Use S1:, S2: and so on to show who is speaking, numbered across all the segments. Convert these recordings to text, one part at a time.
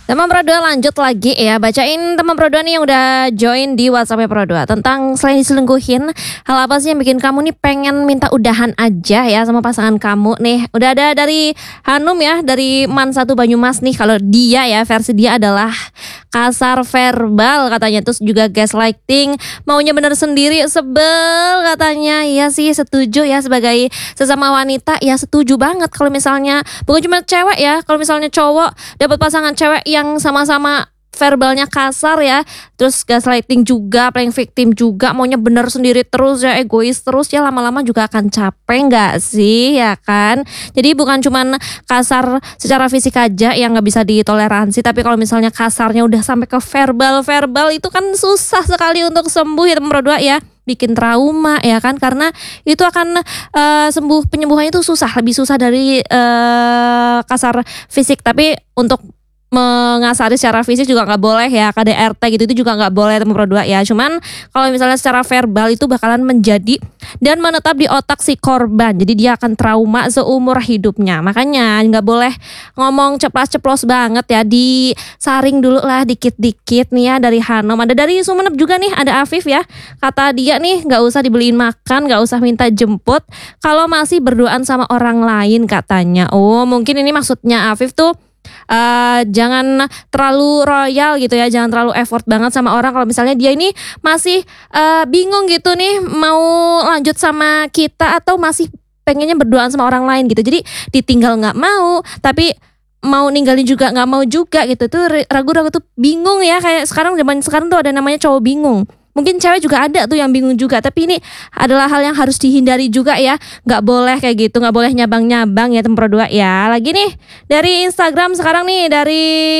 S1: Teman Pro 2 lanjut lagi ya, bacain teman Pro 2 nih yang udah join di WhatsApp Pro 2 tentang selain diselingkuhin, hal apa sih yang bikin kamu nih pengen minta udahan aja ya sama pasangan kamu nih. Udah ada dari Hanum ya, dari Man 1 Banyumas nih. Kalau dia ya, versi dia adalah kasar verbal katanya, terus juga gaslighting, maunya bener sendiri, sebel katanya. Iya sih, setuju ya, sebagai sesama wanita ya setuju banget kalau misalnya bukan cuma cewek ya, kalau misalnya cowok dapat pasangan cewek yang sama-sama verbalnya kasar ya, terus gaslighting juga, playing victim juga, maunya bener sendiri terus ya, egois terus ya, lama-lama juga akan capek nggak sih ya kan. Jadi bukan cuman kasar secara fisik aja yang nggak bisa ditoleransi, tapi kalau misalnya kasarnya udah sampai ke verbal itu kan susah sekali untuk sembuh ya teman Pro 2 ya, bikin trauma ya kan, karena itu akan penyembuhannya itu susah, lebih susah dari kasar fisik. Tapi untuk mengasari secara fisik juga nggak boleh ya, KDRT gitu itu juga nggak boleh teman Pro 2 ya. Cuman kalau misalnya secara verbal itu bakalan menjadi dan menetap di otak si korban, jadi dia akan trauma seumur hidupnya. Makanya nggak boleh ngomong ceplas-ceplos banget ya, disaring dulu lah dikit-dikit nih ya. Dari Hanum, ada dari Sumeneb juga nih, ada Afif ya, kata dia nih nggak usah dibeliin makan, nggak usah minta jemput kalau masih berduaan sama orang lain katanya. Oh mungkin ini maksudnya Afif tuh jangan terlalu royal gitu ya, jangan terlalu effort banget sama orang. Kalau misalnya dia ini masih bingung gitu nih mau lanjut sama kita atau masih pengennya berduaan sama orang lain gitu, jadi ditinggal nggak mau, tapi mau ninggalin juga nggak mau juga gitu, tuh ragu-ragu tuh bingung ya. Kayak zaman sekarang tuh ada namanya cowok bingung. Mungkin cewek juga ada tuh yang bingung juga, tapi ini adalah hal yang harus dihindari juga ya. Nggak boleh kayak gitu, nggak boleh nyabang-nyabang ya teman Pro 2 ya. Lagi nih dari Instagram sekarang nih, dari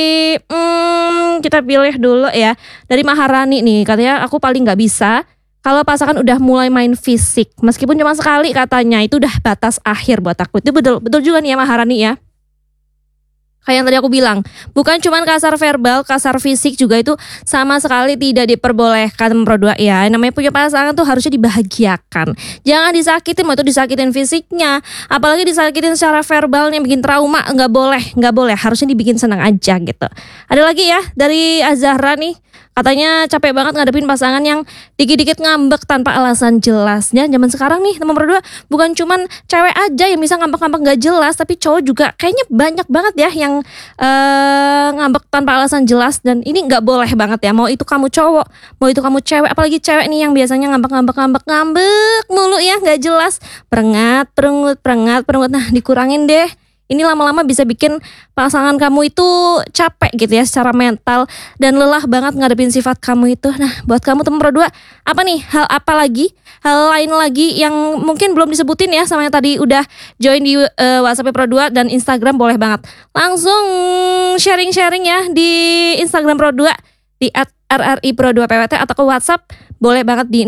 S1: kita pilih dulu ya, dari Maharani nih, katanya aku paling nggak bisa kalau pasangan udah mulai main fisik, meskipun cuma sekali katanya, itu udah batas akhir buat aku. Itu betul juga nih ya Maharani ya. Kayak yang tadi aku bilang, bukan cuma kasar verbal, kasar fisik juga itu sama sekali tidak diperbolehkan Pro 2 ya. Namanya punya pasangan tuh harusnya dibahagiakan, jangan disakitin. Mau itu disakitin fisiknya, apalagi disakitin secara verbalnya, bikin trauma, nggak boleh, harusnya dibikin senang aja gitu. Ada lagi ya dari Azahra nih, katanya capek banget ngadepin pasangan yang dikit-dikit ngambek tanpa alasan jelasnya. Zaman sekarang nih teman Pro 2, bukan cuman cewek aja yang bisa ngambek-ngambek gak jelas, tapi cowok juga kayaknya banyak banget ya yang ngambek tanpa alasan jelas. Dan ini gak boleh banget ya, mau itu kamu cowok, mau itu kamu cewek, apalagi cewek nih yang biasanya ngambek mulu ya, gak jelas, perengat. Nah dikurangin deh. Ini lama-lama bisa bikin pasangan kamu itu capek gitu ya secara mental, dan lelah banget ngadepin sifat kamu itu. Nah buat kamu teman Pro 2, apa nih hal lain lagi yang mungkin belum disebutin ya sama yang tadi udah join di WhatsApp Pro 2 dan Instagram? Boleh banget langsung sharing-sharing ya di Instagram Pro 2 di @RRI Pro 2 PWT, atau ke WhatsApp boleh banget di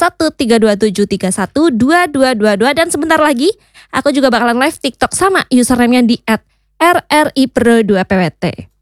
S1: 081327312222. Dan sebentar lagi aku juga bakalan live TikTok sama username-nya di @RRI Pro 2 PWT.